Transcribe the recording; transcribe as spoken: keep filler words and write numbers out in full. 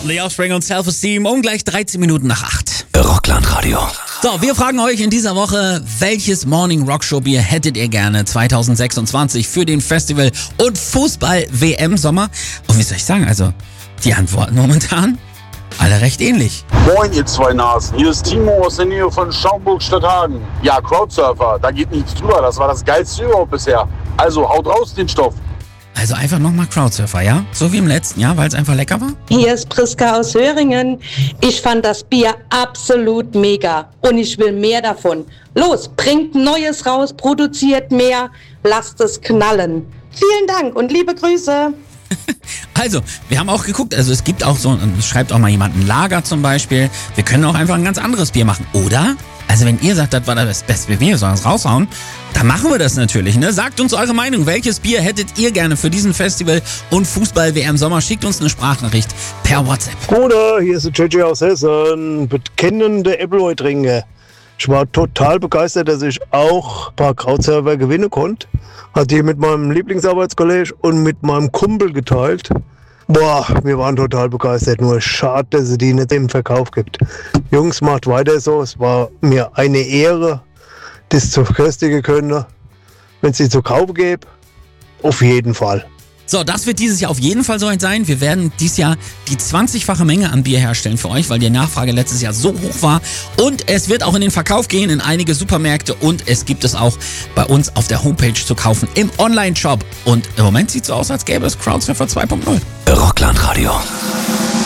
The Offspring und Self-Esteem um gleich dreizehn Minuten nach acht. Rockland-Radio. So, wir fragen euch in dieser Woche, welches Morning Rock Show Bier hättet ihr gerne zwanzig sechsundzwanzig für den Festival- und Fußball-W M-Sommer? Und wie soll ich sagen, also die Antworten momentan alle recht ähnlich. Moin, ihr zwei Nasen. Hier ist Timo aus der Nähe von Schaumburg-Stadthagen. Ja, Crowdsurfer, da geht nichts drüber. Das war das geilste überhaupt bisher. Also haut raus den Stoff. Also einfach nochmal Crowdsurfer, ja? So wie im letzten Jahr, weil es einfach lecker war? Hier ist Priska aus Höringen. Ich fand das Bier absolut mega und ich will mehr davon. Los, bringt Neues raus, produziert mehr, lasst es knallen. Vielen Dank und liebe Grüße. Also, wir haben auch geguckt, also es gibt auch so, schreibt auch mal jemand ein Lager zum Beispiel. Wir können auch einfach ein ganz anderes Bier machen, oder? Also wenn ihr sagt, das war das beste Bier, sollen wir es raushauen, dann machen wir das natürlich, ne? Sagt uns eure Meinung, welches Bier hättet ihr gerne für diesen Festival- und Fußball-W M Sommer? Schickt uns eine Sprachnachricht per WhatsApp. Bruder, hier ist der J J aus Hessen, bekennende Äppelheu-Trinker. Ich war total begeistert, dass ich auch ein paar Krautserver gewinnen konnte. Hatte hier mit meinem Lieblingsarbeitskollege und mit meinem Kumpel geteilt. Boah, wir waren total begeistert. Nur schade, dass es die nicht im Verkauf gibt. Jungs, macht weiter so. Es war mir eine Ehre, das zu köstigen können. Wenn es sie zu kaufen gibt, auf jeden Fall. So, das wird dieses Jahr auf jeden Fall soweit sein. Wir werden dieses Jahr die zwanzigfache Menge an Bier herstellen für euch, weil die Nachfrage letztes Jahr so hoch war. Und es wird auch in den Verkauf gehen in einige Supermärkte und es gibt es auch bei uns auf der Homepage zu kaufen im Online-Shop. Und im Moment sieht es so aus, als gäbe es Crowdsurfer zwei Punkt null. Rockland-Radio.